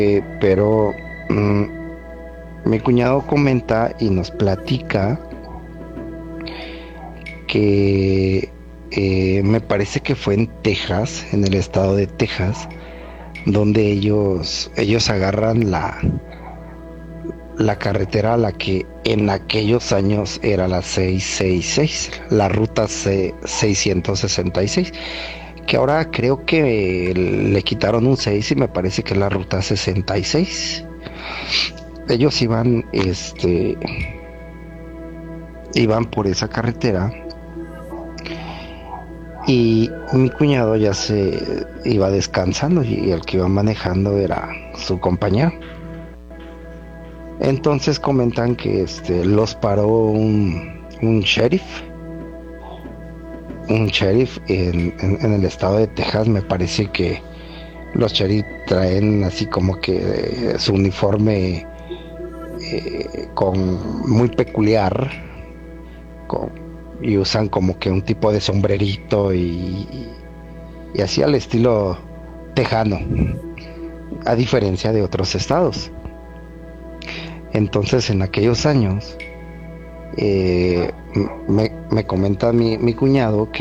Pero mi cuñado comenta y nos platica que me parece que fue en Texas, en el estado de Texas, donde ellos agarran la carretera a la que en aquellos años era la 666, la ruta 666, que ahora creo que le quitaron un 6 y me parece que es la ruta 66. Ellos iban por esa carretera y mi cuñado ya se iba descansando y el que iba manejando era su compañero. Entonces comentan que los paró un sheriff, en el estado de Texas. Me parece que los sheriff traen así como que su uniforme muy peculiar, con, y usan como que un tipo de sombrerito y así al estilo tejano, a diferencia de otros estados. Entonces en aquellos años me comenta mi cuñado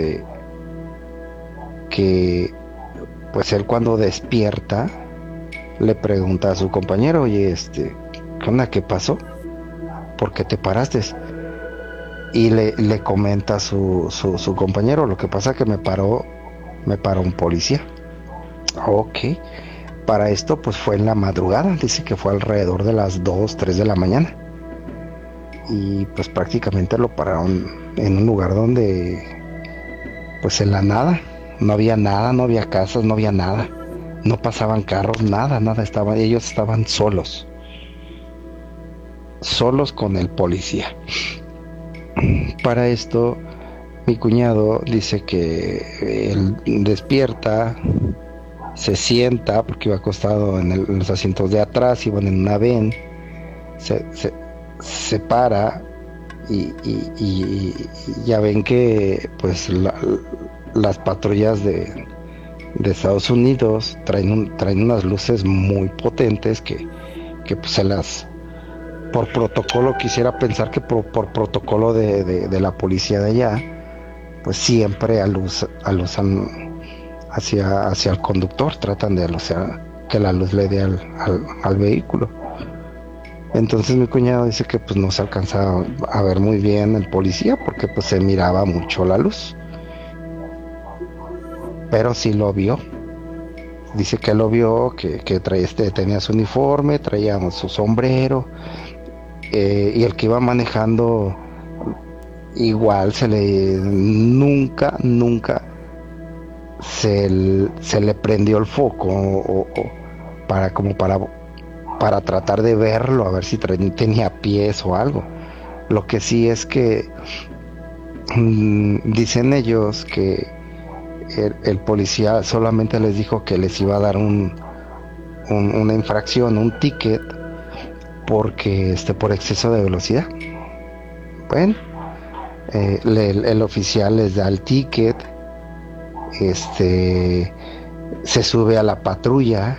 que pues él cuando despierta le pregunta a su compañero, oye, ¿qué onda? ¿Qué pasó? ¿Por qué te paraste? Y le comenta su compañero, lo que pasa que me paró un policía. Ok. Para esto pues fue en la madrugada, dice que fue alrededor de las 2, 3 de la mañana. Y pues prácticamente lo pararon en un lugar donde pues en la nada, no había nada, no había casas, no había nada, no pasaban carros, nada, ellos estaban solos con el policía. Para esto mi cuñado dice que él despierta, se sienta porque iba acostado en los asientos de atrás, iban en una van, se para y ya ven que pues las patrullas de Estados Unidos traen unas luces muy potentes que pues por protocolo, quisiera pensar que por protocolo de la policía de allá, pues siempre alusan hacia el conductor, tratan de alusar que la luz le dé al vehículo. Entonces mi cuñado dice que pues no se alcanzaba a ver muy bien el policía porque pues se miraba mucho la luz, pero sí lo vio. Dice que lo vio, que tenía su uniforme, traía su sombrero, y el que iba manejando igual nunca se le prendió el foco para tratar de verlo, a ver si tenía pies o algo. Lo que sí es que dicen ellos que el policía solamente les dijo que les iba a dar una infracción, un ticket, porque por exceso de velocidad. Bueno, el oficial les da el ticket, se sube a la patrulla,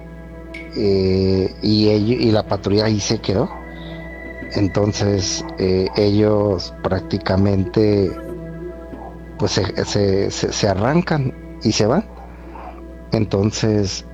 y la patrulla ahí se quedó. Entonces ellos prácticamente pues se arrancan y se van. Entonces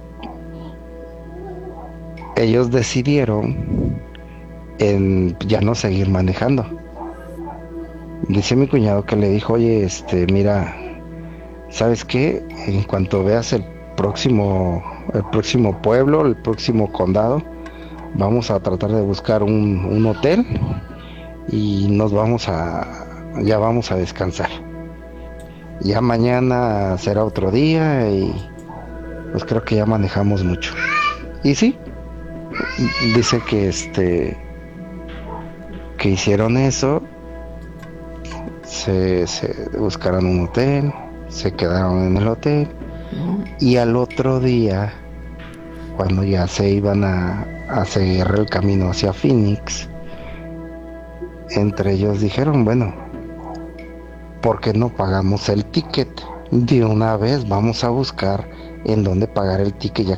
ellos decidieron en ya no seguir manejando. Dice mi cuñado que le dijo, oye, mira, ¿sabes qué? En cuanto veas el próximo pueblo, el próximo condado, vamos a tratar de buscar un hotel y ya vamos a descansar. Ya mañana será otro día y pues creo que ya manejamos mucho. Y sí, dice que hicieron eso, se buscaron un hotel, se quedaron en el hotel y al otro día, cuando ya se iban a seguir el camino hacia Phoenix, entre ellos dijeron, bueno, ¿por qué no pagamos el ticket? De una vez vamos a buscar en dónde pagar el ticket, ya